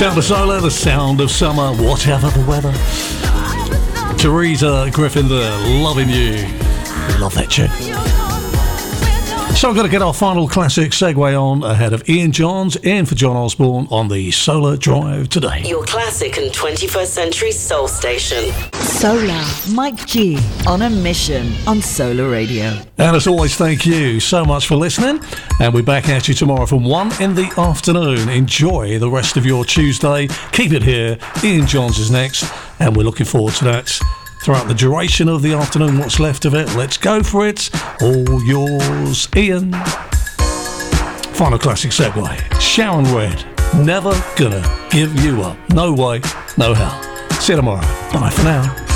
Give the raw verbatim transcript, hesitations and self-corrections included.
Shout to Solar, the sound of summer, whatever the weather. Teresa Griffin there, loving you. Love that tune. So I'm going to get our final classic segue on ahead of Ian Johns in for John Osborne on the Solar Drive today. Your classic and twenty-first century soul station. Solar, Mike G on a mission on Solar Radio. And as always, thank you so much for listening. And we're back at you tomorrow from one in the afternoon. Enjoy the rest of your Tuesday. Keep it here. Ian Johns is next. And we're looking forward to that throughout the duration of the afternoon. What's left of it. Let's go for it. All yours, Ian. Final classic segue. Sharon Red. Never gonna give you up. No way, no how. See you tomorrow. Bye for now.